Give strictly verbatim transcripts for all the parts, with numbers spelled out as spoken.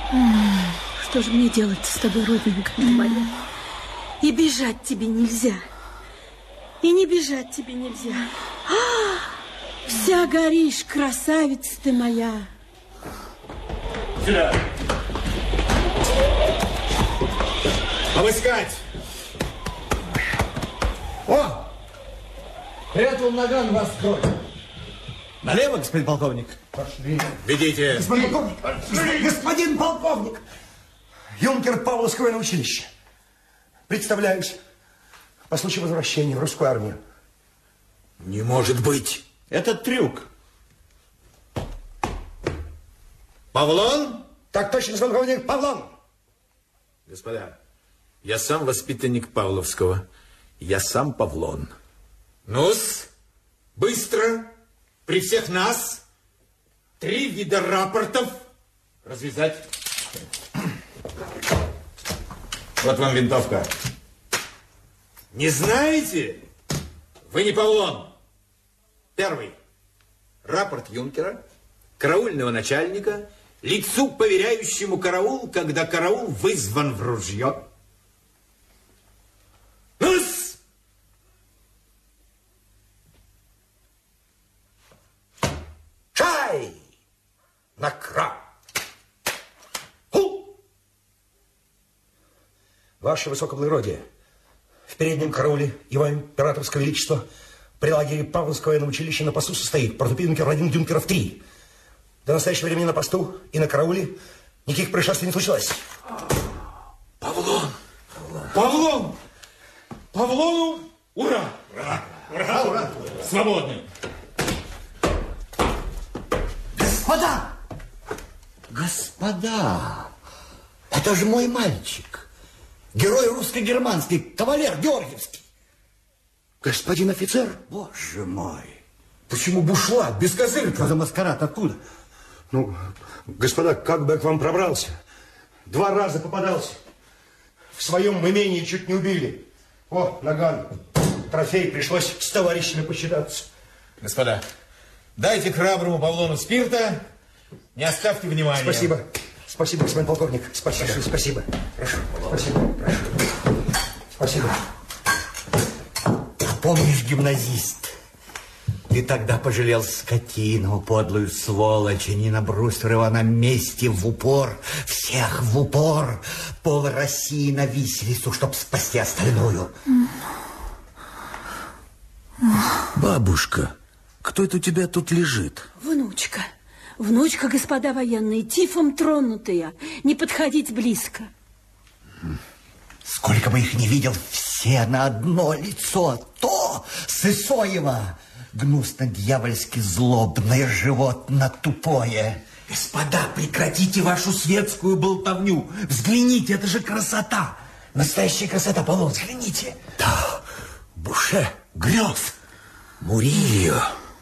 Что же мне делать с тобой, родненькая моя? И бежать тебе нельзя. И не бежать тебе нельзя. А, вся горишь, красавица ты моя. Сюда. Обыскать. О! Прятал наган вас кровь. Налево, господин полковник. Пошли. Ведите. Господин полковник. Пошли. Господин полковник. Юнкер Павловского военного училища. Представляюсь. По случаю возвращения в русскую армию. Не может быть. Это трюк. Павлон? Так точно, господин полковник, Павлон. Господа, я сам воспитанник Павловского. Я сам Павлон. Ну-с, быстро, при всех нас, три вида рапортов развязать. Вот вам винтовка. Не знаете? Вы не Павлон. Первый. Рапорт юнкера, караульного начальника, лицу, поверяющему караул, когда караул вызван в ружье. Ну-с! Чай! На краб! Ху! Ваше высокоблагородие, в переднем карауле его императорского величества при лагере Павловского военного училища на посту состоит протопинкер один, Дюнкеров три. До настоящего времени на посту и на карауле никаких происшествий не случилось. Павлон! Павлон! Павлону ура! Ура! Ура! Ура! Свободны! Господа! Господа! Это же мой мальчик. Герой русско-германский, кавалер Георгиевский. Господин офицер? Боже мой! Почему бушлат, без козырька? За маскарад откуда? Ну, господа, как бы я к вам пробрался? Два раза попадался. В своем имении чуть не убили. О, наган. Трофей, пришлось с товарищами посчитаться. Господа, дайте храброму Павлону спирта, не оставьте внимания. Спасибо. Спасибо, господин полковник. Спасибо, прошу. Спасибо. Прошу. Спасибо. Прошу. Спасибо. Помнишь, гимназист? Ты тогда пожалел скотину, подлую сволочь, и не набросил его на месте в упор, всех в упор, пол России на виселицу, чтоб спасти остальную. Бабушка, кто это у тебя тут лежит? Внучка. Внучка, господа военные, тифом тронутая. Не подходить близко. Сколько бы их не видел, все на одно лицо. То Сысоева, гнусно-дьявольски злобное животное тупое. Господа, прекратите вашу светскую болтовню. Взгляните, это же красота. Настоящая красота, Павлон, взгляните. Да, Буше, Грёв, Мурильо.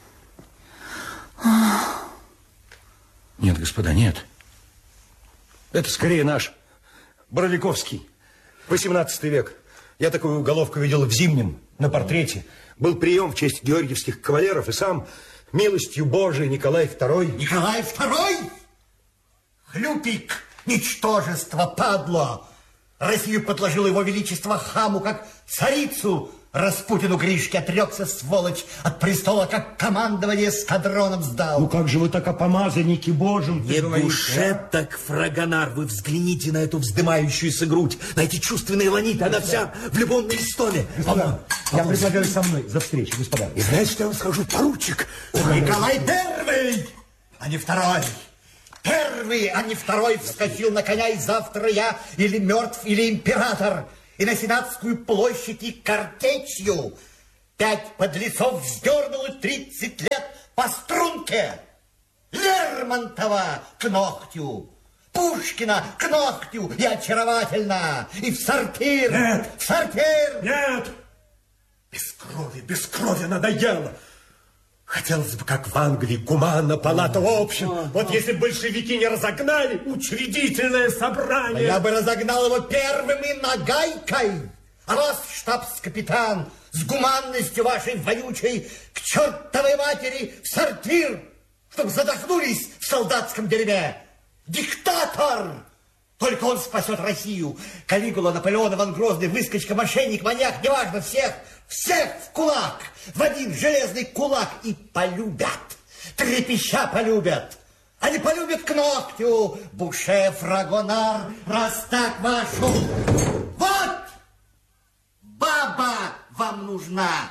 Нет, господа, нет. Это скорее наш Боровиковский. восемнадцатый век. Я такую уголовку видел в Зимнем на портрете. Был прием в честь георгиевских кавалеров, и сам милостью Божией Николай второй. Николай второй? Хлюпик, ничтожество, падло. Россию подложило его величество хаму, как царицу. Распутину Гришке отрекся, сволочь, от престола, как командование эскадроном сдал. Ну как же вы так о помазаннике Божьем? Не Буше, так Фрагонар. Вы взгляните на эту вздымающуюся грудь, на эти чувственные ланиты. Она вся в любовной истоме. Господа, я предлагаю со мной за встречу, господа. И знаете, что я вам скажу, поручик? Николай Первый, а не второй. Первый, а не второй вскочил на коня, и завтра я или мертв, или император. И на Сенатскую площадь и картечью пять подлецов вздернуло тридцать лет по струнке. Лермонтова к ногтю, Пушкина к ногтю, и очаровательно, и в сортир. Нет. В сортир. Нет! Без крови, без крови надоело. Хотелось бы, как в Англии, гуманно, палата общин. Вот если бы большевики не разогнали учредительное собрание. Я бы разогнал его первым и нагайкой. А вас, штабс-капитан, с гуманностью вашей вонючей к чертовой матери в сортир, чтобы задохнулись в солдатском дерьме. Диктатор! Только он спасет Россию. Калигула, Наполеон, Иван Грозный, выскочка, мошенник, маньяк, неважно, всех, всех в кулак, в один железный кулак и полюбят. Трепеща полюбят. Они полюбят к ногтю. Буше, Фрагонар, раз так вашу. Вот! Баба вам нужна.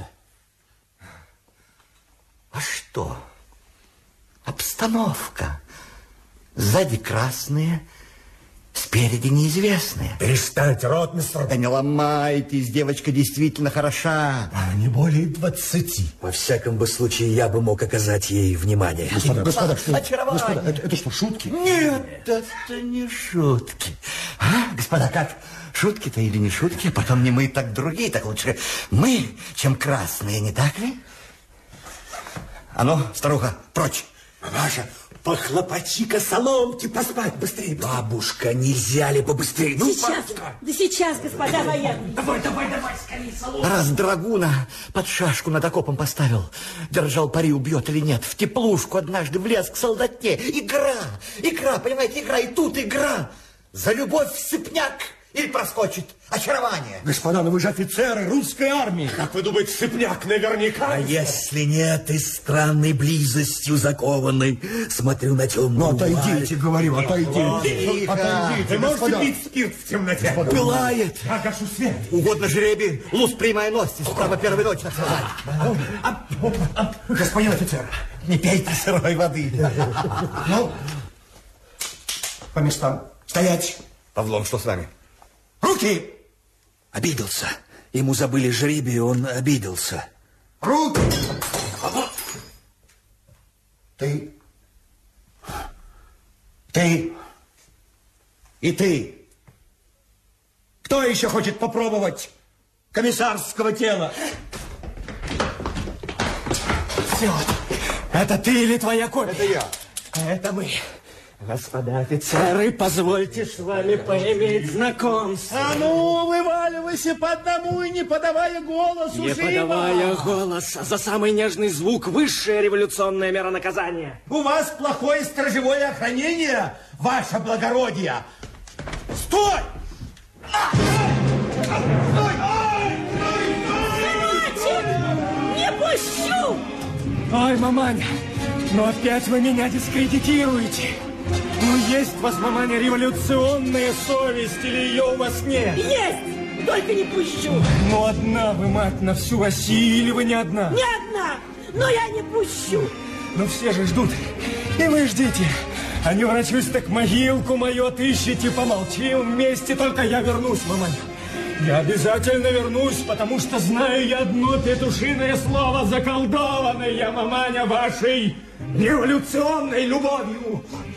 А что? Обстановка. Сзади красные, спереди неизвестные. Перестаньте, ротмистр. Да не ломайтесь, девочка действительно хороша. А не более двадцати. Во всяком бы случае, я бы мог оказать ей внимание. Господа, господа, что, Очарование. господа, это, это что, шутки? Нет, это не шутки. А, господа, как? Шутки-то или не шутки? Потом не мы, так другие, так лучше мы, чем красные, не так ли? А ну, старуха, прочь. Маша, похлопочи-ка соломки, поспать быстрее. Бабушка, нельзя ли побыстрее? Ну, Сейчас, бабушка. да сейчас, господа военные. Давай, давай, давай, скорее соломки. Раз драгуна под шашку над окопом поставил, держал пари, убьет или нет, в теплушку однажды влез к солдатне. Игра, игра, понимаете, игра, и тут игра. За любовь сыпняк или проскочит очарование. Господа, ну вы же офицеры русской армии. Как вы думаете, Сыпняк наверняка? А если нет, и странной близостью закованной, смотрю на темную Ну, отойдите, говорю, отойдите. Тихо. Отойдите, господа. Пить спирт в темноте? Пылает. Я гашу свет. Угодно жребий, луз прямая ности, справа первой ночи отсылать. Господин офицер. Не пейте сырой воды. Ну, по местам. Стоять. Павлон, что с вами? Руки! Обиделся. Ему забыли жребий, он обиделся. Руки! Ты. Ты. И ты. Кто еще хочет попробовать комиссарского тела? Все. Это ты или твоя копия? Это я. Это мы. Господа офицеры, позвольте с вами поиметь знакомство. А ну, вываливайся по одному и не подавая голосу, Не живо! подавая голос, а за самый нежный звук высшая революционная мера наказания. У вас плохое сторожевое охранение, ваше благородие! Стой! Не пущу! Ой, маманя, ну опять вы меня дискредитируете. Ну, есть у вас, маманя, революционная совесть или ее у вас нет? Есть! Только не пущу! Ну, одна вы, мать, на всю Россию, или вы не одна? Не одна! Но я не пущу! Ну, все же ждут. И вы ждите. А не врачусь, так могилку мою отыщите, помолчим вместе, только я вернусь, маманя. Я обязательно вернусь, потому что знаю я одно петушиное слово, заколдованное, маманя, вашей революционной любовью.